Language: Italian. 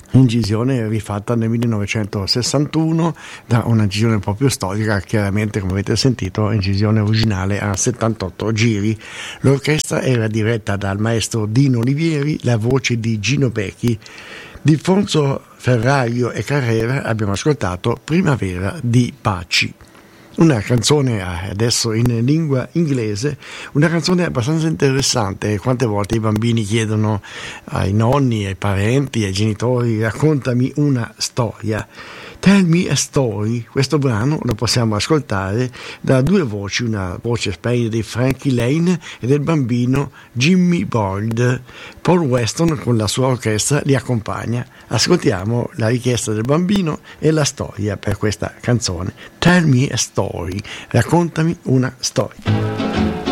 incisione rifatta nel 1961 da un'incisione proprio storica, chiaramente come avete sentito, incisione originale a 78 giri. L'orchestra era diretta dal maestro Dino Olivieri, la voce di Gino Becchi. Di Fonzo Ferraio e Carrera abbiamo ascoltato Primavera di Paci. Una canzone adesso in lingua inglese, una canzone abbastanza interessante. Quante volte i bambini chiedono ai nonni, ai parenti, ai genitori: raccontami una storia. Tell me a story. Questo brano lo possiamo ascoltare da due voci, una voce splendida di Frankie Lane e del bambino Jimmy Boyd. Paul Weston con la sua orchestra li accompagna. Ascoltiamo la richiesta del bambino e la storia per questa canzone. Tell me a story. Raccontami una storia.